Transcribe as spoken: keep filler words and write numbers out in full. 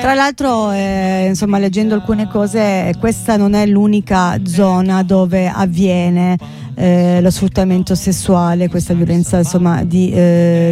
Tra l'altro, eh, insomma, leggendo alcune cose, questa non è l'unica zona dove avviene eh, lo sfruttamento sessuale, questa violenza, insomma, di eh,